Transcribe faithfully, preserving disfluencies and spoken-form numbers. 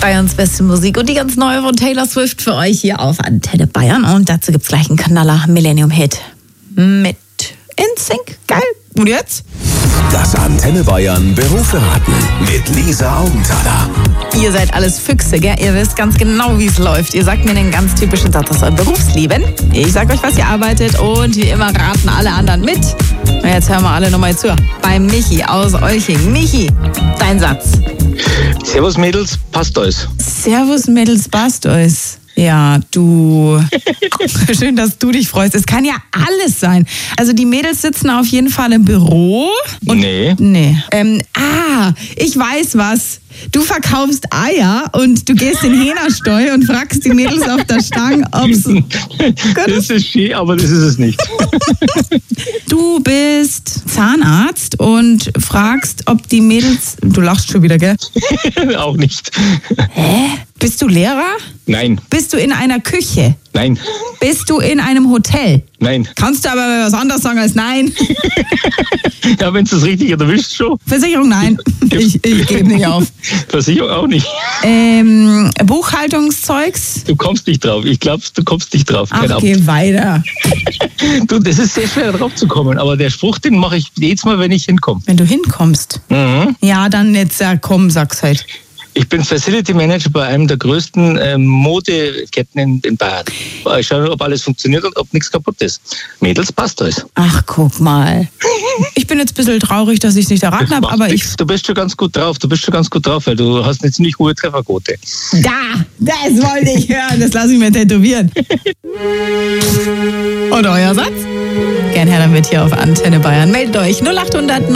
Bayerns beste Musik und die ganz neue von Taylor Swift für euch hier auf Antenne Bayern. Und dazu gibt's gleich einen Knaller Millennium-Hit mit N Sync. Geil. Und jetzt? Das Antenne Bayern Berufsverraten mit Lisa Augenthaler. Ihr seid alles Füchse, gell? Ihr wisst ganz genau, wie es läuft. Ihr sagt mir einen ganz typischen Satz aus eurem Berufsleben. Ich sag euch, was ihr arbeitet und wie immer raten alle anderen mit. Und jetzt hören wir alle nochmal zu. Bei Michi aus Olching. Michi, dein Satz. Servus Mädels, passt alles. Servus Mädels, passt alles. Ja, du, schön, dass du dich freust. Es kann ja alles sein. Also die Mädels sitzen auf jeden Fall im Büro. Und, nee. Nee. Ähm, ah, ich weiß was. Du verkaufst Eier und du gehst in den Hähnerstall und fragst die Mädels auf der Stange, ob's... Das ist schön, aber das ist es nicht. Du bist Zahnarzt und fragst, ob die Mädels... Du lachst schon wieder, gell? Auch nicht. Hä? Bist du Lehrer? Nein. Bist du in einer Küche? Nein. Bist du in einem Hotel? Nein. Kannst du aber was anderes sagen als nein? Ja, wenn du es richtig erwischt schon. Versicherung, nein. Ich, ich gebe nicht auf. Versicherung auch nicht. Ähm, Buchhaltungszeugs? Du kommst nicht drauf. Ich glaube, du kommst nicht drauf. Ach, geh weiter. Du, das ist sehr schwer drauf zu kommen, aber der Spruch, den mache ich jedes Mal, wenn ich hinkomme. Wenn du hinkommst? Mhm. Ja, dann jetzt ja, komm, sag's halt. Ich bin Facility Manager bei einem der größten äh, Modeketten in, in Bayern. Ich schaue, ob alles funktioniert und ob nichts kaputt ist. Mädels, passt alles. Ach, guck mal. Ich bin jetzt ein bisschen traurig, dass ich es nicht erraten habe, aber ich... Du bist schon ganz gut drauf, du bist schon ganz gut drauf, weil du hast eine ziemlich hohe Trefferquote. Da, das wollte ich hören, das lasse ich mir tätowieren. Und euer Satz? Gern her damit hier auf Antenne Bayern. Meldet euch null acht hundert